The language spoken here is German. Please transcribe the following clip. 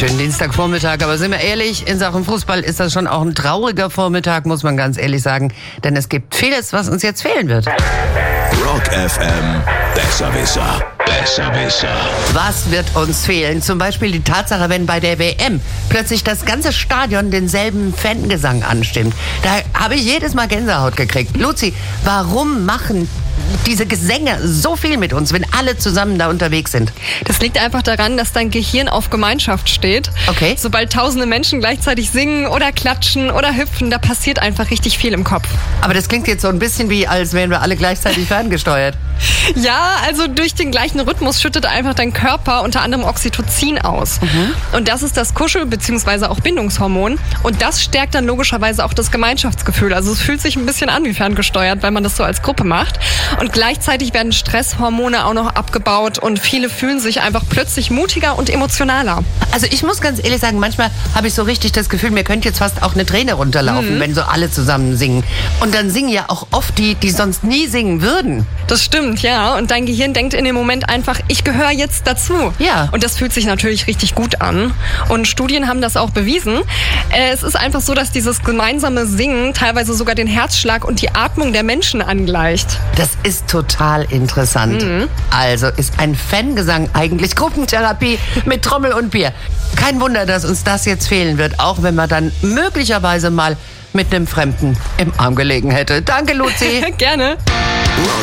Schönen Dienstagvormittag, aber sind wir ehrlich, in Sachen Fußball ist das schon auch ein trauriger Vormittag, muss man ganz ehrlich sagen. Denn es gibt vieles, was uns jetzt fehlen wird. Rock FM, Besserwisser. Besserwisser. Was wird uns fehlen? Zum Beispiel die Tatsache, wenn bei der WM plötzlich das ganze Stadion denselben Fangesang anstimmt. Da habe ich jedes Mal Gänsehaut gekriegt. Luzi, warum machen diese Gesänge so viel mit uns, wenn alle zusammen da unterwegs sind? Das liegt einfach daran, dass dein Gehirn auf Gemeinschaft steht. Okay. Sobald tausende Menschen gleichzeitig singen oder klatschen oder hüpfen, da passiert einfach richtig viel im Kopf. Aber das klingt jetzt so ein bisschen wie, als wären wir alle gleichzeitig ferngesteuert. Ja, also durch den gleichen Rhythmus schüttet einfach dein Körper unter anderem Oxytocin aus. Und das ist das Kuschel- bzw. auch Bindungshormon. Und das stärkt dann logischerweise auch das Gemeinschaftsgefühl. Also es fühlt sich ein bisschen an wie ferngesteuert, weil man das so als Gruppe macht. Und gleichzeitig werden Stresshormone auch noch abgebaut und viele fühlen sich einfach plötzlich mutiger und emotionaler. Also ich muss ganz ehrlich sagen, manchmal habe ich so richtig das Gefühl, mir könnte jetzt fast auch eine Träne runterlaufen, wenn so alle zusammen singen. Und dann singen ja auch oft die sonst nie singen würden. Das stimmt, ja. Und dein Gehirn denkt in dem Moment einfach, ich gehöre jetzt dazu. Ja. Und das fühlt sich natürlich richtig gut an. Und Studien haben das auch bewiesen. Es ist einfach so, dass dieses gemeinsame Singen teilweise sogar den Herzschlag und die Atmung der Menschen angleicht. Das ist total interessant. Also ist ein Fangesang eigentlich Gruppentherapie mit Trommel und Bier. Kein Wunder, dass uns das jetzt fehlen wird, auch wenn man dann möglicherweise mal mit einem Fremden im Arm gelegen hätte. Danke, Luzi. Gerne. Rock